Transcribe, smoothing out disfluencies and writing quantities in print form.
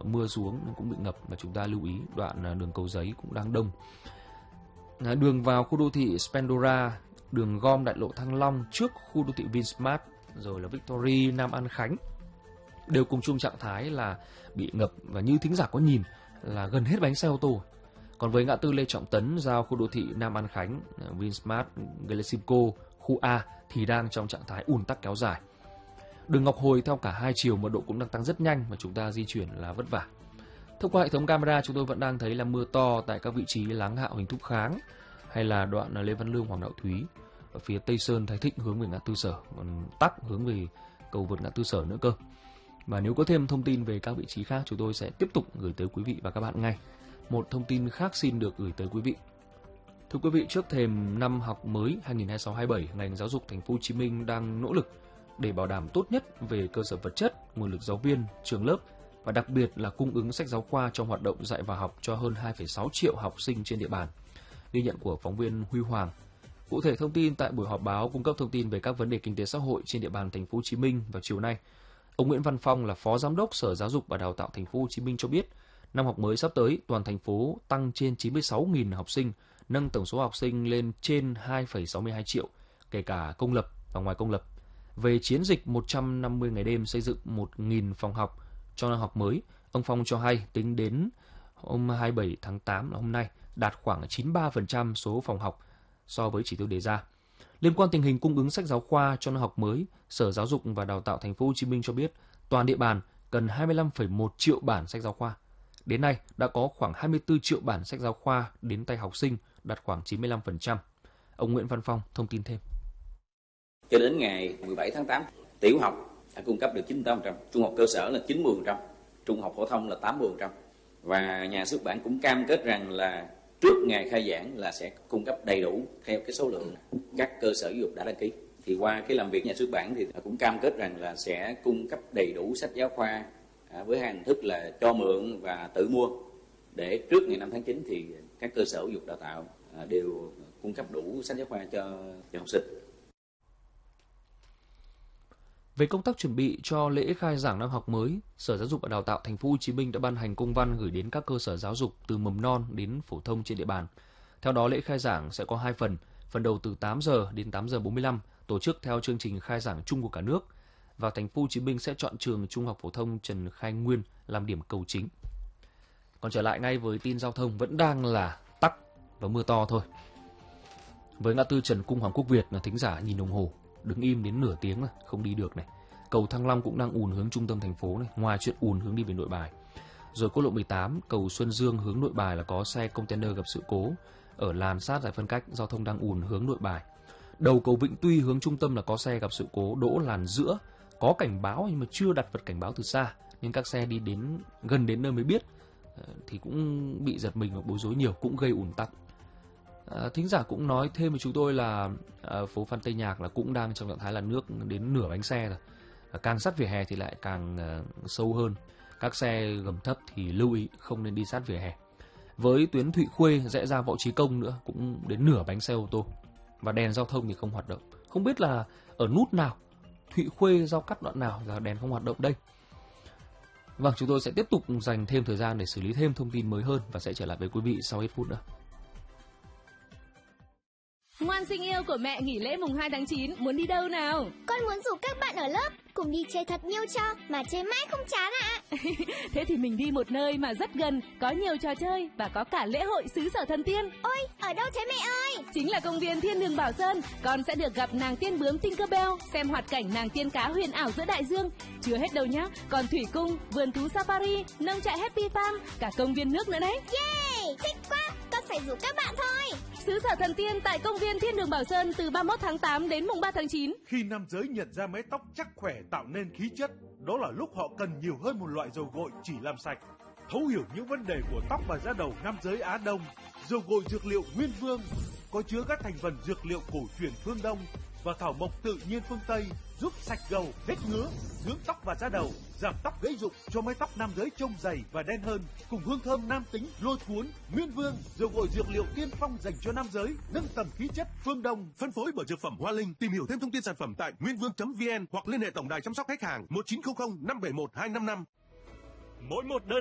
mưa xuống nó cũng bị ngập, và chúng ta lưu ý đoạn đường Cầu Giấy cũng đang đông. Đường vào khu đô thị Spandora, đường gom đại lộ Thăng Long trước khu đô thị Vinsmart, rồi là Victory, Nam An Khánh đều cùng chung trạng thái là bị ngập, và như thính giả có nhìn là gần hết bánh xe ô tô. Còn với ngã tư Lê Trọng Tấn giao khu đô thị Nam An Khánh, Vinsmart, Gelesimco, khu A thì đang trong trạng thái ùn tắc kéo dài. Đường Ngọc Hồi theo cả hai chiều mật độ cũng đang tăng rất nhanh và chúng ta di chuyển là vất vả. Thông qua hệ thống camera, chúng tôi vẫn đang thấy là mưa to tại các vị trí Láng Hạo, Huỳnh Thúc Kháng, hay là đoạn Lê Văn Lương, Hoàng Đạo Thúy, ở phía Tây Sơn, Thái Thịnh hướng về ngã tư Sở, còn tắc hướng về cầu vượt ngã tư Sở nữa cơ. Và nếu có thêm thông tin về các vị trí khác, chúng tôi sẽ tiếp tục gửi tới quý vị và các bạn ngay. Một thông tin khác xin được gửi tới quý vị. Thưa quý vị, trước thềm năm học mới 2026-27, ngành giáo dục thành phố Hồ Chí Minh đang nỗ lực để bảo đảm tốt nhất về cơ sở vật chất, nguồn lực giáo viên, trường lớp, và đặc biệt là cung ứng sách giáo khoa trong hoạt động dạy và học cho hơn 2,6 triệu học sinh trên địa bàn. Ghi nhận của phóng viên Huy Hoàng. Cụ thể thông tin tại buổi họp báo cung cấp thông tin về các vấn đề kinh tế xã hội trên địa bàn thành phố Hồ Chí Minh vào chiều nay, ông Nguyễn Văn Phong là Phó Giám đốc Sở Giáo dục và Đào tạo thành phố Hồ Chí Minh cho biết, năm học mới sắp tới, toàn thành phố tăng trên 96.000 học sinh, nâng tổng số học sinh lên trên 2,62 triệu, kể cả công lập và ngoài công lập. Về chiến dịch 150 ngày đêm xây dựng 1.000 phòng học cho năm học mới, ông Phong cho hay tính đến hôm 27 tháng 8 là hôm nay đạt khoảng 93% số phòng học so với chỉ tiêu đề ra. Liên quan tình hình cung ứng sách giáo khoa cho năm học mới, Sở Giáo dục và Đào tạo thành phố Hồ Chí Minh cho biết toàn địa bàn cần 25,1 triệu bản sách giáo khoa. Đến nay đã có khoảng 24 triệu bản sách giáo khoa đến tay học sinh, đạt khoảng 95%. Ông Nguyễn Văn Phong thông tin thêm. Cho đến ngày 17 tháng 8, tiểu học đã cung cấp được 98%, trung học cơ sở là 90%, trung học phổ thông là 80%. Và nhà xuất bản cũng cam kết rằng là trước ngày khai giảng là sẽ cung cấp đầy đủ theo cái số lượng các cơ sở giáo dục đã đăng ký. Thì qua cái làm việc nhà xuất bản thì cũng cam kết rằng là sẽ cung cấp đầy đủ sách giáo khoa với hai hình thức là cho mượn và tự mua, để trước ngày 5 tháng 9 thì các cơ sở giáo dục đào tạo đều cung cấp đủ sách giáo khoa cho học sinh. Về công tác chuẩn bị cho lễ khai giảng năm học mới, Sở Giáo dục và Đào tạo thành phố Hồ Chí Minh đã ban hành công văn gửi đến các cơ sở giáo dục từ mầm non đến phổ thông trên địa bàn. Theo đó, lễ khai giảng sẽ có 2 phần. Phần đầu từ 8 giờ đến 8 giờ 45, tổ chức theo chương trình khai giảng chung của cả nước. Và thành phố Hồ Chí Minh sẽ chọn trường Trung học phổ thông Trần Khai Nguyên làm điểm cầu chính. Còn trở lại ngay với tin giao thông, vẫn đang là tắc và mưa to thôi. Với ngã tư Trần Cung Hoàng Quốc Việt là thính giả nhìn đồng hồ, đứng im đến nửa tiếng không đi được này. Cầu Thăng Long cũng đang ùn hướng trung tâm thành phố này, ngoài chuyện ùn hướng đi về Nội Bài. Rồi quốc lộ 18, cầu Xuân Dương hướng Nội Bài là có xe container gặp sự cố. Ở làn sát giải phân cách, giao thông đang ùn hướng Nội Bài. Đầu cầu Vĩnh Tuy hướng trung tâm là có xe gặp sự cố đỗ làn giữa. Có cảnh báo nhưng mà chưa đặt vật cảnh báo từ xa, nên các xe đi đến gần đến nơi mới biết thì cũng bị giật mình và bối rối nhiều, cũng gây ùn tắc. Thính giả cũng nói thêm với chúng tôi là phố Phan Tây Nhạc là cũng đang trong trạng thái là nước đến nửa bánh xe rồi. Càng sát vỉa hè thì lại càng sâu hơn. Các xe gầm thấp thì lưu ý không nên đi sát vỉa hè. Với tuyến Thụy Khuê rẽ ra Võ Trí Công nữa cũng đến nửa bánh xe ô tô. Và đèn giao thông thì không hoạt động. Không biết là ở nút nào, Thụy Khuê giao cắt đoạn nào là đèn không hoạt động đây. Vâng, chúng tôi sẽ tiếp tục dành thêm thời gian để xử lý thêm thông tin mới hơn và sẽ trở lại với quý vị sau ít phút nữa. Ngoan sinh yêu của mẹ nghỉ lễ mùng 2 tháng 9, muốn đi đâu nào? Con muốn rủ các bạn ở lớp cùng đi chơi thật nhiều trò mà chơi mãi không chán ạ. Thế thì mình đi một nơi mà rất gần, có nhiều trò chơi và có cả lễ hội xứ Sở Thần Tiên. Ôi, ở đâu thế mẹ ơi? Chính là công viên Thiên Đường Bảo Sơn. Con sẽ được gặp nàng tiên bướm Tinkerbell, xem hoạt cảnh nàng tiên cá huyền ảo giữa đại dương. Chưa hết đâu nhá, còn thủy cung, vườn thú safari, nông trại Happy Farm, cả công viên nước nữa đấy. Yeah, thích quá, con phải rủ các bạn thôi. Xứ Sở Thần Tiên tại công viên Thiên Đường Bảo Sơn từ 31 tháng 8 đến mùng 3 tháng 9. Khi nam giới nhận ra mái tóc chắc khỏe tạo nên khí chất, đó là lúc họ cần nhiều hơn một loại dầu gội chỉ làm sạch. Thấu hiểu những vấn đề của tóc và da đầu nam giới Á Đông, dầu gội dược liệu Nguyên Vương có chứa các thành phần dược liệu cổ truyền phương Đông và thảo mộc tự nhiên phương Tây, giúp sạch gầu, vết ngứa, dưỡng tóc và da đầu, giảm tóc gãy rụng cho mái tóc nam giới trông dày và đen hơn, cùng hương thơm nam tính lôi cuốn. Nguyên Vương, dầu gội dược liệu tiên phong dành cho nam giới, nâng tầm khí chất phương Đông. Phân phối bởi Dược phẩm Hoa Linh. Tìm hiểu thêm thông tin sản phẩm tại nguyên vương.vn hoặc liên hệ tổng đài chăm sóc khách hàng 1900 571 255. Mỗi một đơn